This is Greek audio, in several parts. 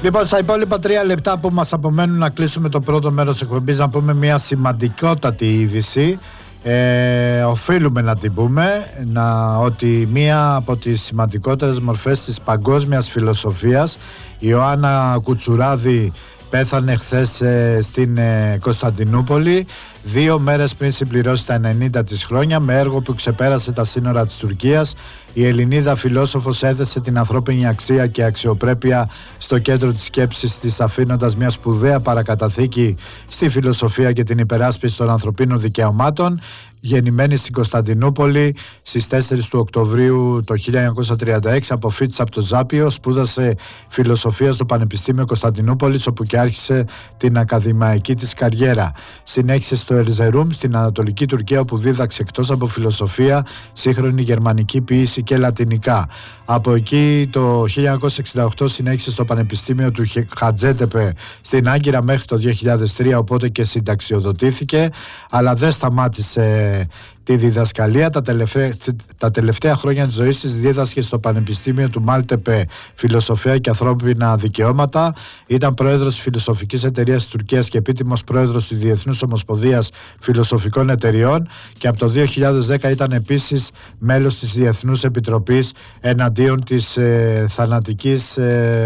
Λοιπόν, στα υπόλοιπα 3 λεπτά που μας απομένουν να κλείσουμε το πρώτο μέρος εκπομπής, να πούμε μια σημαντικότατη είδηση. Οφείλουμε να την πούμε, ότι μία από τις σημαντικότερες μορφές της παγκόσμιας φιλοσοφίας, η Ιωάννα Κουτσουράδη, πέθανε χθες στην Κωνσταντινούπολη, 2 μέρες πριν συμπληρώσει τα 90 της χρόνια, με έργο που ξεπέρασε τα σύνορα της Τουρκίας. Η Ελληνίδα φιλόσοφος έθεσε την ανθρώπινη αξία και αξιοπρέπεια στο κέντρο της σκέψης της, αφήνοντας μια σπουδαία παρακαταθήκη στη φιλοσοφία και την υπεράσπιση των ανθρωπίνων δικαιωμάτων. Γεννημένη στην Κωνσταντινούπολη στις 4 του Οκτωβρίου το 1936, αποφοίτησε από το Ζάπιο, σπούδασε φιλοσοφία στο Πανεπιστήμιο Κωνσταντινούπολης, όπου και άρχισε την ακαδημαϊκή της καριέρα. Συνέχισε στο Ερζερούμ στην Ανατολική Τουρκία, όπου δίδαξε εκτός από φιλοσοφία σύγχρονη γερμανική ποίηση και λατινικά. Από εκεί το 1968 συνέχισε στο Πανεπιστήμιο του Χατζέντεπε στην Άγκυρα μέχρι το 2003, οπότε και συνταξιοδοτήθηκε, αλλά δεν σταμάτησε τη διδασκαλία. Τα τελευταία χρόνια της ζωής της δίδασκε στο Πανεπιστήμιο του Μάλτεπε φιλοσοφία και ανθρώπινα δικαιώματα. Ήταν πρόεδρος της Φιλοσοφικής Εταιρείας της Τουρκίας και επίτιμος πρόεδρος της Διεθνούς Ομοσπονδίας Φιλοσοφικών Εταιριών, και από το 2010 ήταν επίσης μέλος της Διεθνούς Επιτροπής εναντίον της θανατικής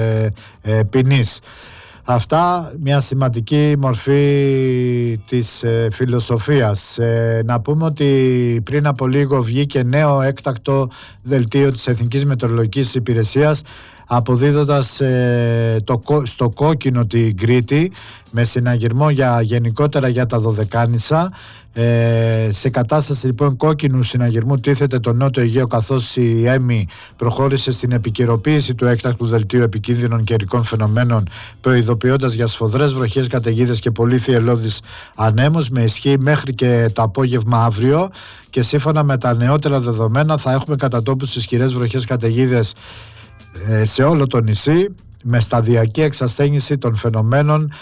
ποινής. Αυτά, μια σημαντική μορφή της φιλοσοφίας. Να πούμε ότι πριν από λίγο βγήκε νέο έκτακτο δελτίο της Εθνικής Μετεωρολογικής Υπηρεσίας, αποδίδοντας στο κόκκινο την Κρήτη, με συναγερμό γενικότερα για τα Δωδεκάνησα. Σε κατάσταση λοιπόν κόκκινου συναγερμού τίθεται το Νότιο Αιγαίο, καθώς η ΕΜΗ προχώρησε στην επικαιροποίηση του έκτακτου δελτίου επικίνδυνων καιρικών φαινομένων, προειδοποιώντας για σφοδρές βροχές, καταιγίδες και πολύ θυελλώδεις ανέμους, με ισχύ μέχρι και το απόγευμα αύριο. Και σύμφωνα με τα νεότερα δεδομένα θα έχουμε κατά τόπους ισχυρές βροχές, καταιγίδες σε όλο το νησί, με σταδιακή εξασθένιση των φαινομένων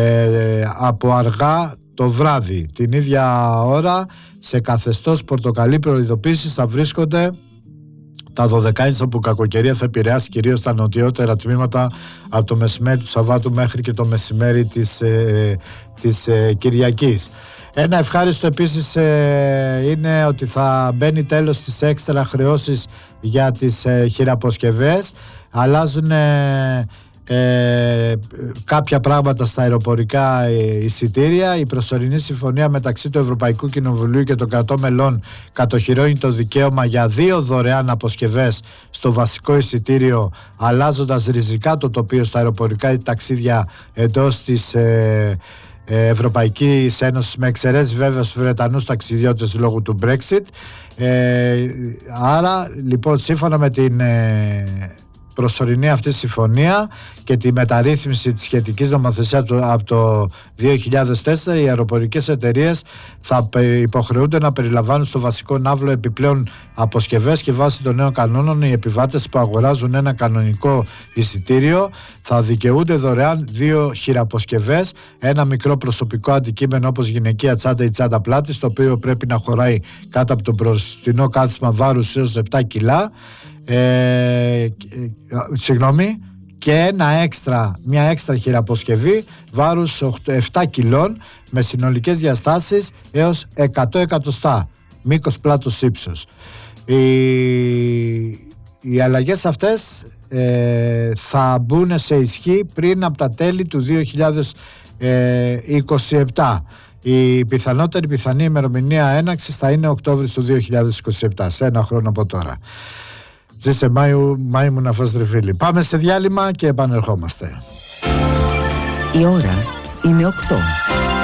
από αργά το βράδυ. Την ίδια ώρα, σε καθεστώς πορτοκαλί προειδοποίησης θα βρίσκονται τα Δωδεκάνησα, που κακοκαιρία θα επηρεάσει κυρίως τα νοτιότερα τμήματα από το μεσημέρι του Σαββάτου μέχρι και το μεσημέρι της Κυριακής. Ένα ευχάριστο επίσης είναι ότι θα μπαίνει τέλος στις έξτρα χρεώσεις για τις χειραποσκευές. Αλλάζουν κάποια πράγματα στα αεροπορικά εισιτήρια. Η προσωρινή συμφωνία μεταξύ του Ευρωπαϊκού Κοινοβουλίου και των κρατών μελών κατοχυρώνει το δικαίωμα για 2 δωρεάν αποσκευές στο βασικό εισιτήριο, αλλάζοντας ριζικά το τοπίο στα αεροπορικά ταξίδια εντός της Ευρωπαϊκής Ένωσης, με εξαιρέσεις βέβαια στους Βρετανούς ταξιδιώτες λόγω του Brexit. Άρα λοιπόν, σύμφωνα με την προσωρινή αυτή συμφωνία και τη μεταρρύθμιση της σχετικής νομοθεσίας από το 2004, οι αεροπορικές εταιρείες θα υποχρεούνται να περιλαμβάνουν στο βασικό ναύλο επιπλέον αποσκευές, και βάσει των νέων κανόνων οι επιβάτες που αγοράζουν ένα κανονικό εισιτήριο θα δικαιούνται δωρεάν 2 χειραποσκευές, ένα μικρό προσωπικό αντικείμενο όπως γυναικεία τσάντα ή τσάντα πλάτης, το οποίο πρέπει να χωράει κάτω από το μπροστινό κάθισμα βάρους έως 7 κιλά, και μια έξτρα χειραποσκευή βάρους 7 κιλών, με συνολικές διαστάσεις έως 100 εκατοστά, μήκος, πλάτος, ύψος. Οι αλλαγές αυτές θα μπουν σε ισχύ πριν από τα τέλη του 2027. Η πιθανή ημερομηνία έναρξης θα είναι Οκτώβρης του 2027, σε 1 χρόνο από τώρα. Ζήσε Μάη μου να φας τριφύλι. Πάμε σε διάλειμμα και επανερχόμαστε. Η ώρα είναι 8.